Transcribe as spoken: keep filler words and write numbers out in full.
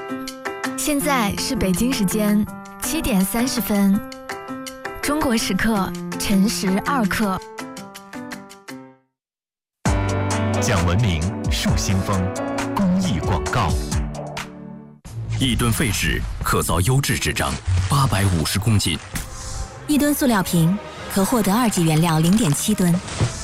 现在是北京时间七点三十分，中国时刻晨时二刻。 讲文明树新风，公益广告。 一吨废纸可造优质纸张八百五十公斤， 一吨塑料瓶可获得二级原料零点七吨。